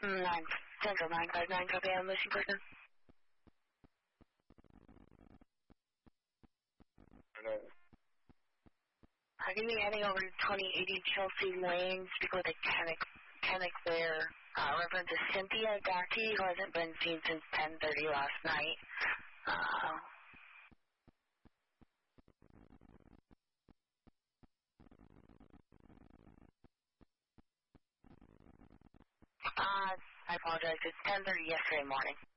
9 Central 959, copy, I'm missing person. I'm going to be heading over to 2080 Chelsea Lane, speak with a Kennick there. Reference to Cynthia Gatti, who hasn't been seen since 10:30 last night. I apologize, it's 10:30 yesterday morning.